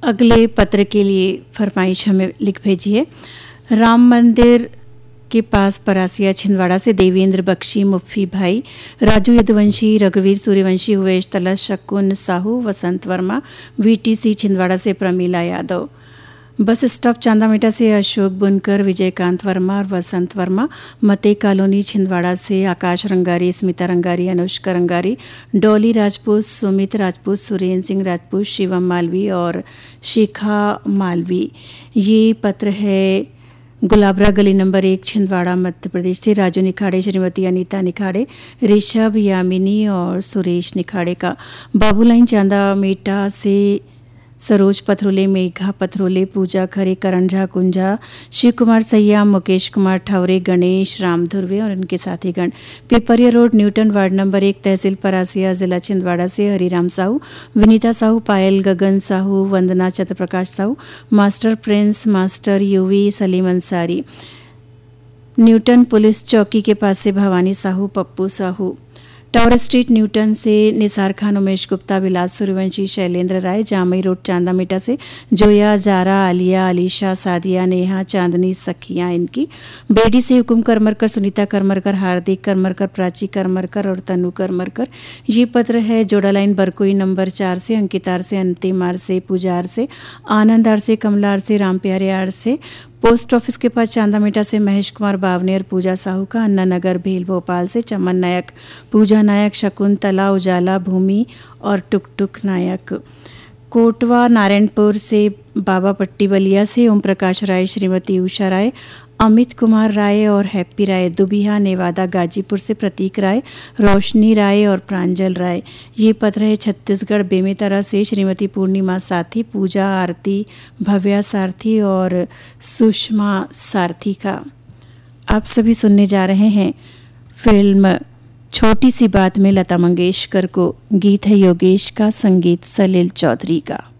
अगले पत्र के लिए फरमाइश हमें लिख भेजी है। राम मंदिर के पास परासिया छिंदवाड़ा से देवेंद्र बख्शी, मुफ्फी भाई, राजू यदुवंशी, रघुवीर सूर्यवंशी, हुवेश तलस, शकुन साहू, वसंत वर्मा, वीटीसी छिंदवाड़ा से प्रमीला यादव, बस स्टॉप चांदामेटा से अशोक बुनकर, विजयकांत वर्मा और वसंत वर्मा, मते कॉलोनी छिंदवाड़ा से आकाश रंगारी, स्मिता रंगारी, अनुष्का रंगारी, डॉली राजपूत, सुमित राजपूत, सुरेंद्र सिंह राजपूत, शिवम मालवी और शिखा मालवी। ये पत्र है गुलाबरा गली नंबर 1 छिंदवाड़ा मध्य प्रदेश से राजू निखाड़े, श्रीमती अनीता निखाड़े, ऋषभ, यामिनी और सुरेश निखाड़े का। बाबूलाइन चांदामेटा से सरोज पथरोले, मेघा पथरोले, पूजा खरे, करण झा कुंजा, शिव कुमार सैयाम, मुकेश कुमार ठावरे, गणेश राम धुर्वे और उनके साथीगण। Pipariya road Newton ward number 1 तहसील परासिया जिला छिंदवाड़ा से हरिराम साहू, विनीता साहू, पायल, गगन साहू, वंदना Chandraprakash Sahu, master Prince, master UV, Salim Ansari. Newton police चौकी के पास से Bhavani Sahu, Pappu Sahu. Tower street Newton से निसार खान, उमेश गुप्ता, विलास सूर्यवंशी, शैलेंद्र राय। जामई रोड चांदामेटा से जोया, जारा, आलिया, अलीशा, सादिया, नेहा, चांदनी सखियां इनकी। बेडी से हुकुम करमरकर, सुनीता करमरकर, हार्दिक करमरकर, प्राची करमरकर और तनु करमरकर। ये पत्र है जोड़ालाइन बरकोई नंबर 4 से, अंकितार से, अंतिमार से, पूजार से, आनंदार से, कमलार से, राम प्यारे आर से, पोस्ट ऑफिस के पास चांदामेटा से महेश कुमार बावने और पूजा साहू का। अन्ना नगर भेल भोपाल से चमन नायक, पूजा नायक, शकुंतला, उजाला, भूमि और टुक टुक नायक। कोटवा नारायणपुर से बाबा पट्टी बलिया से ओम प्रकाश राय, श्रीमती उषा राय, अमित कुमार राय और हैप्पी राय। दुबिहा नेवादा गाजीपुर से प्रतीक राय, रोशनी राय और प्रांजल राय। ये पत्र है छत्तीसगढ़ बेमेतरा से श्रीमती पूर्णिमा साथी, पूजा आरती, भव्या सारथी और सुषमा सारथी का। आप सभी सुनने जा रहे हैं फिल्म छोटी सी बात में लता मंगेशकर को। गीत है योगेश का, संगीत सलील चौधरी का।